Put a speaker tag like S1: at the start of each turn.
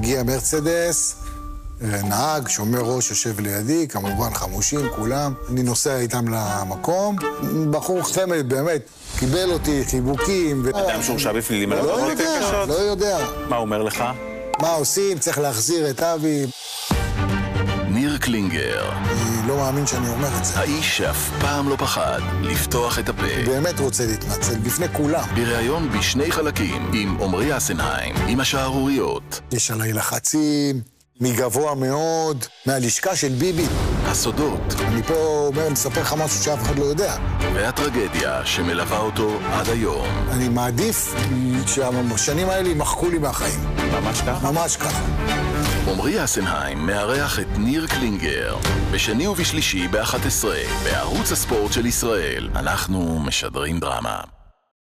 S1: מגיע מרצדס, נהג, שומר ראש יושב לידי, כמובן חמושים, כולם. אני נוסע איתם למקום. בחור חמד, באמת, קיבל אותי, חיבוקים.
S2: אדם שהורשע בפלילים על עבירות קשות?
S1: לא יודע.
S2: מה הוא אומר לך?
S1: מה עושים? צריך להחזיר את אבי.
S3: ניר קלינגר.
S1: אני לא מאמין שאני אומר את זה.
S3: האיש שאף פעם לא פחד לפתוח את הפה.
S1: אני באמת רוצה להתנצל בפני כולם.
S3: בריאיון בשני חלקים עם עמרי אסנהיים, עם השערוריות.
S1: יש עליי לחצים, מגבוה מאוד, מהלשכה של ביבי.
S3: הסודות.
S1: אני פה אומר, מספר לך משהו שאף אחד לא יודע.
S3: והטרגדיה שמלווה אותו עד היום.
S1: אני מעדיף שהשנים האלה ימחקו לי מהחיים.
S2: ממש ככה?
S1: ממש ככה.
S3: עמרי אסנהיים מארח את ניר קלינגר בשני ובשלישי ב-11 בערוץ הספורט של ישראל. אנחנו משדרים דרמה.